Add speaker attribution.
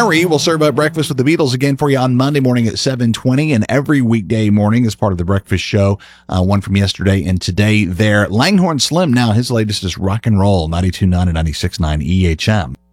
Speaker 1: Harry will serve up Breakfast with the Beatles again for you on Monday morning at 7:20 and every weekday morning as part of the Breakfast Show. One from yesterday and today there. Langhorne Slim now, his latest is Rock and Roll, 92.9 and 96.9 EHM.